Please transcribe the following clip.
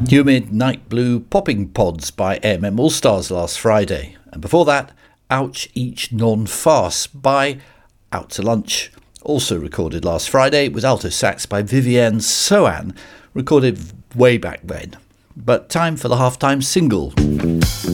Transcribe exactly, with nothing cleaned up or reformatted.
Humid Night Blue Popping Pods by A M M All Stars last Friday. And before that, Ouch Each Non Farce by Out to Lunch, also recorded last Friday, with alto sax by Vivienne Sohan, recorded way back when. But time for the halftime single.